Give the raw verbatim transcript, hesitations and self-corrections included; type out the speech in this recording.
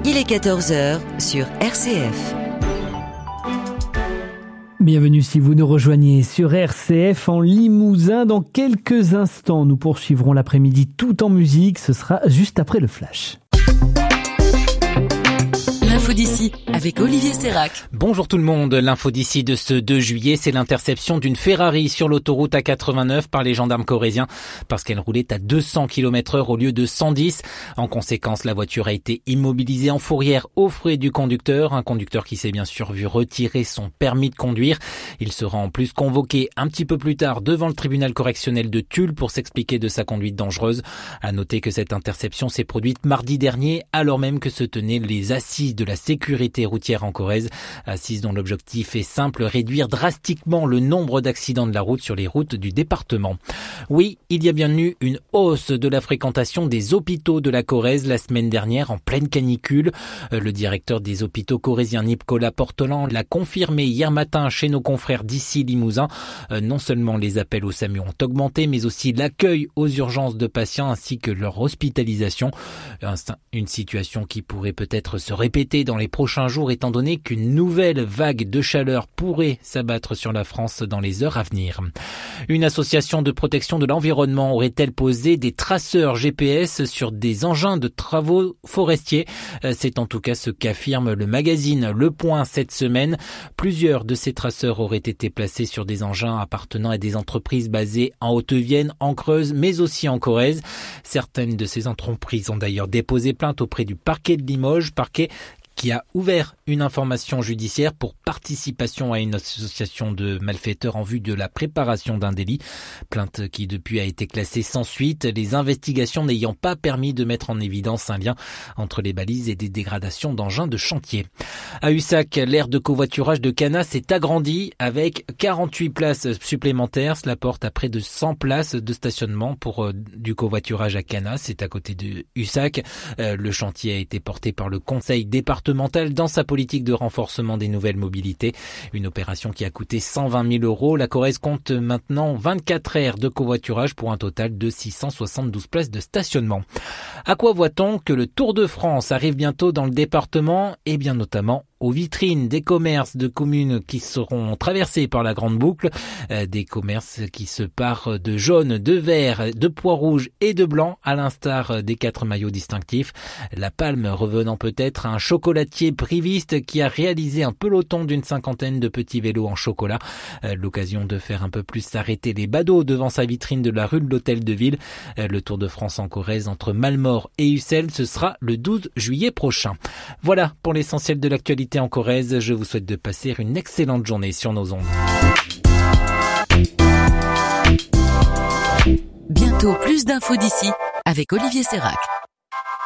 Il est quatorze heures sur R C F. Bienvenue si vous nous rejoignez sur R C F en Limousin. Dans quelques instants, nous poursuivrons l'après-midi tout en musique. Ce sera juste après le flash. L'info d'ici avec Olivier Sérac. Bonjour tout le monde. L'info d'ici de ce deux juillet, c'est l'interception d'une Ferrari sur l'autoroute A quatre-vingt-neuf par les gendarmes corréziens parce qu'elle roulait à deux cents kilomètres heure au lieu de cent dix. En conséquence, la voiture a été immobilisée en fourrière aux frais du conducteur. Un conducteur qui s'est bien sûr vu retirer son permis de conduire. Il sera en plus convoqué un petit peu plus tard devant le tribunal correctionnel de Tulle pour s'expliquer de sa conduite dangereuse. À noter que cette interception s'est produite mardi dernier alors même que se tenaient les assises de la sécurité routière en Corrèze, assises dont l'objectif est simple, réduire drastiquement le nombre d'accidents de la route sur les routes du département. Oui, il y a bien eu une hausse de la fréquentation des hôpitaux de la Corrèze la semaine dernière en pleine canicule. Le directeur des hôpitaux corréziens Nicolas Portelan l'a confirmé hier matin chez nos confrères d'ici Limousin. Non seulement les appels au SAMU ont augmenté, mais aussi l'accueil aux urgences de patients ainsi que leur hospitalisation. Une situation qui pourrait peut-être se répéter dans les prochains jours étant donné qu'une nouvelle vague de chaleur pourrait s'abattre sur la France dans les heures à venir. Une association de protection de l'environnement aurait-elle posé des traceurs G P S sur des engins de travaux forestiers? C'est en tout cas ce qu'affirme le magazine Le Point cette semaine. Plusieurs de ces traceurs auraient été placés sur des engins appartenant à des entreprises basées en Haute-Vienne, en Creuse, mais aussi en Corrèze. Certaines de ces entreprises ont d'ailleurs déposé plainte auprès du parquet de Limoges, parquet qui a ouvert une information judiciaire pour participation à une association de malfaiteurs en vue de la préparation d'un délit. Plainte qui depuis a été classée sans suite, les investigations n'ayant pas permis de mettre en évidence un lien entre les balises et des dégradations d'engins de chantier. À Ussac, l'aire de covoiturage de Cana s'est agrandie avec quarante-huit places supplémentaires. Cela porte à près de cent places de stationnement pour euh, du covoiturage à Cana. C'est à côté de Ussac. Euh, le chantier a été porté par le conseil départemental dans sa politique de renforcement des nouvelles mobilités. Une opération qui a coûté cent vingt mille euros. La Corrèze compte maintenant vingt-quatre aires de covoiturage pour un total de six cent soixante-douze places de stationnement. À quoi voit-on que le Tour de France arrive bientôt dans le département? Et bien notamment aux vitrines des commerces de communes qui seront traversés par la grande boucle, euh, des commerces qui se parent de jaune, de vert, de pois rouge et de blanc, à l'instar des quatre maillots distinctifs. La palme revenant peut-être à un chocolatier priviste qui a réalisé un peloton d'une cinquantaine de petits vélos en chocolat. Euh, l'occasion de faire un peu plus s'arrêter les badauds devant sa vitrine de la rue de l'Hôtel de Ville. Euh, le Tour de France en Corrèze entre Malmort et Ussel, ce sera le douze juillet prochain. Voilà pour l'essentiel de l'actualité en Corrèze. Je vous souhaite de passer une excellente journée sur nos ondes. Bientôt plus d'infos d'ici avec Olivier Sérac.